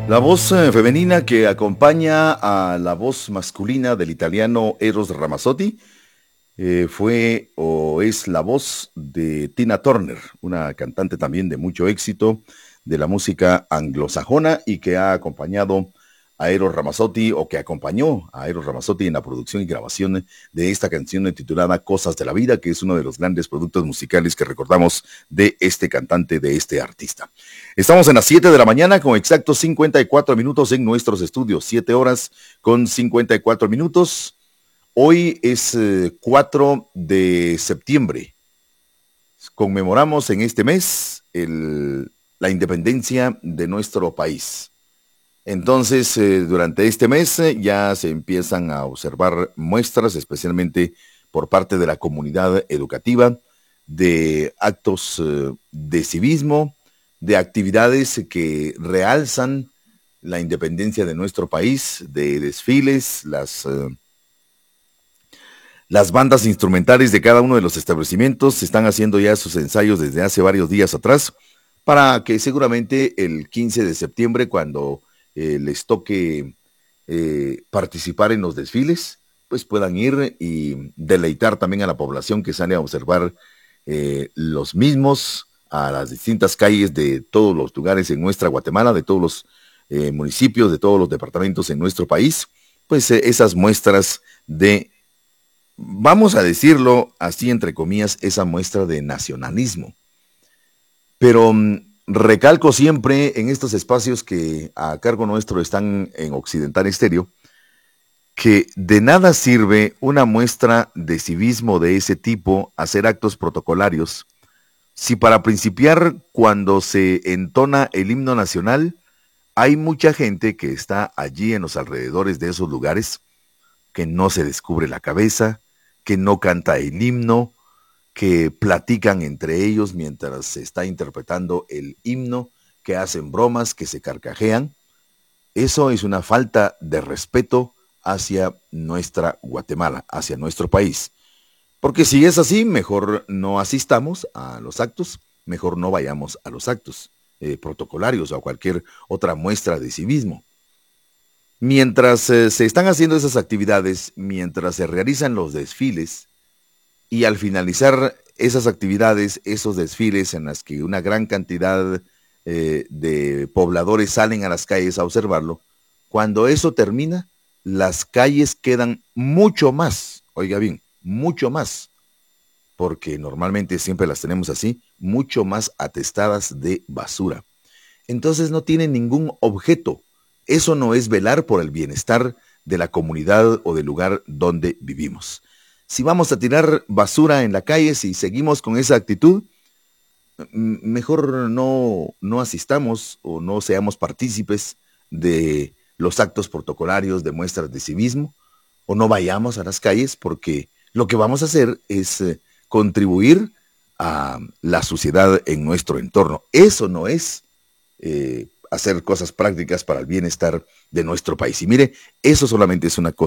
La voz femenina que acompaña a la voz masculina del italiano Eros Ramazzotti fue o es la voz de Tina Turner, una cantante también de mucho éxito de la música anglosajona y que ha acompañado a Eros Ramazzotti o que acompañó a Eros Ramazzotti en la producción y grabación de esta canción titulada Cosas de la Vida, que es uno de los grandes productos musicales que recordamos de este cantante, de este artista. Estamos en las 7 de la mañana con exactos 54 minutos en nuestros estudios, 7 horas con 54 minutos. Hoy es 4 de septiembre. Conmemoramos en este mes la independencia de nuestro país. Entonces, durante este mes ya se empiezan a observar muestras, especialmente por parte de la comunidad educativa, de actos de civismo, de actividades que realzan la independencia de nuestro país, de desfiles, las bandas instrumentales de cada uno de los establecimientos están haciendo ya sus ensayos desde hace varios días atrás para que seguramente el 15 de septiembre, cuando les toque participar en los desfiles, pues puedan ir y deleitar también a la población que sale a observar los mismos a las distintas calles de todos los lugares en nuestra Guatemala, de todos los municipios, de todos los departamentos en nuestro país, pues esas muestras de, vamos a decirlo así entre comillas, esa muestra de nacionalismo. Pero recalco siempre en estos espacios que a cargo nuestro están en Occidental Estéreo, que de nada sirve una muestra de civismo de ese tipo, hacer actos protocolarios, si para principiar, cuando se entona el himno nacional, hay mucha gente que está allí en los alrededores de esos lugares, que no se descubre la cabeza, que no canta el himno, que platican entre ellos mientras se está interpretando el himno, que hacen bromas, que se carcajean. Eso es una falta de respeto hacia nuestra Guatemala, hacia nuestro país. Porque si es así, mejor no asistamos a los actos, mejor no vayamos a los actos protocolarios o a cualquier otra muestra de civismo. Mientras se están haciendo esas actividades, mientras se realizan los desfiles, y al finalizar esas actividades, esos desfiles en las que una gran cantidad de pobladores salen a las calles a observarlo, cuando eso termina, las calles quedan mucho más, oiga bien, mucho más, porque normalmente siempre las tenemos así, mucho más atestadas de basura. Entonces no tienen ningún objeto. Eso no es velar por el bienestar de la comunidad o del lugar donde vivimos. Si vamos a tirar basura en la calle, si seguimos con esa actitud, mejor no asistamos o no seamos partícipes de los actos protocolarios, de muestras de civismo, o no vayamos a las calles, porque lo que vamos a hacer es contribuir a la suciedad en nuestro entorno. Eso no es hacer cosas prácticas para el bienestar de nuestro país. Y mire, eso solamente es una cosa